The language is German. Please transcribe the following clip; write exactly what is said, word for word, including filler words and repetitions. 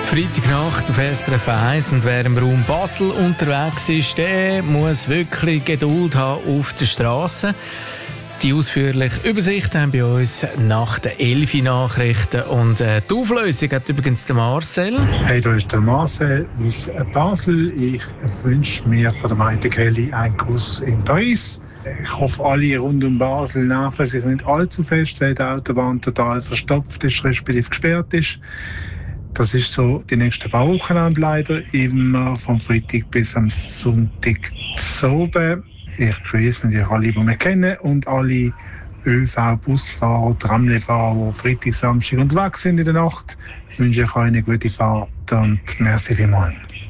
Freitagnacht auf S R F eins, und wer im Raum Basel unterwegs ist, der muss wirklich Geduld haben auf der Straße. Die ausführliche Übersicht haben bei uns nach den elf Nachrichten, und äh, die Auflösung hat übrigens der Marcel. Hey, da ist der Marcel aus Basel. Ich wünsche mir von der Maite Kelly einen Kuss in Paris. Ich hoffe, alle rund um Basel nerven sich nicht allzu fest, weil die Autobahn total verstopft ist, respektive gesperrt ist. Das ist so die nächsten paar Wochen leider, immer vom Freitag bis am Sonntag zu oben. Ich grüße natürlich alle, die wir kennen, und alle ÖV, Busfahrer, Tramfahrer, die Freitag, Samstag unterwegs sind in der Nacht. Ich wünsche euch eine gute Fahrt und merci vielmals.